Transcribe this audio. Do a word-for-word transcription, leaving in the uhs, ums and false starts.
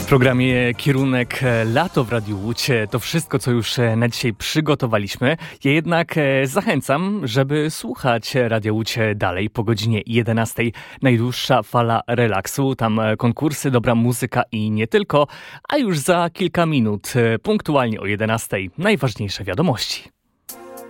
W programie Kierunek Lato w Radiu Łódź to wszystko, co już na dzisiaj przygotowaliśmy. Ja jednak zachęcam, żeby słuchać Radia Łódź dalej po godzinie jedenastej. Najdłuższa fala relaksu, tam konkursy, dobra muzyka i nie tylko. A już za kilka minut, punktualnie o jedenastej, najważniejsze wiadomości.